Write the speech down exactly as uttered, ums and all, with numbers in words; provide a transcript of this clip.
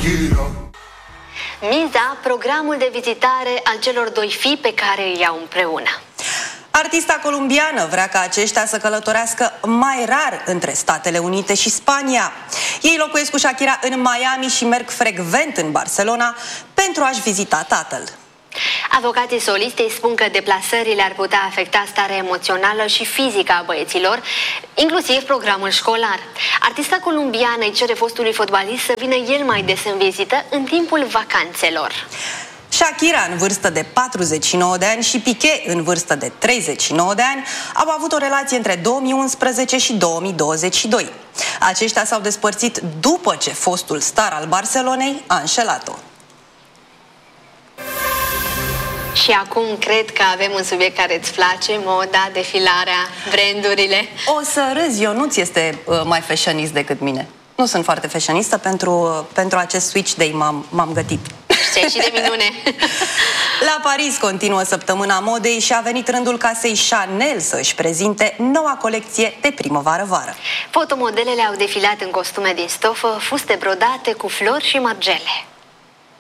Miza, programul de vizitare al celor doi fii pe care îi iau împreună. Artista columbiană vrea ca aceștia să călătorească mai rar între Statele Unite și Spania. Ei locuiesc cu Shakira în Miami și merg frecvent în Barcelona pentru a-și vizita tatăl. Avocații solistei spun că deplasările ar putea afecta starea emoțională și fizică a băieților, inclusiv programul școlar. Artista columbiană îi cere fostului fotbalist să vină el mai des în vizită în timpul vacanțelor. Shakira, în vârstă de patruzeci și nouă de ani, și Piqué, în vârstă de treizeci și nouă de ani, au avut o relație între două mii unsprezece și două mii douăzeci și doi. Aceștia s-au despărțit după ce fostul star al Barcelonei a înșelat-o. Și acum cred că avem un subiect care îți place, moda, defilarea, brandurile. O să râzi, Ionuț este uh, mai fashionist decât mine. Nu sunt foarte fashionistă, pentru, uh, pentru acest switch day m-am gătit. Ce și de minune! La Paris continuă săptămâna modei și a venit rândul casei Chanel să își prezinte noua colecție de primăvară-vară. Fotomodelele au defilat în costume din stofă, fuste brodate cu flori și margele.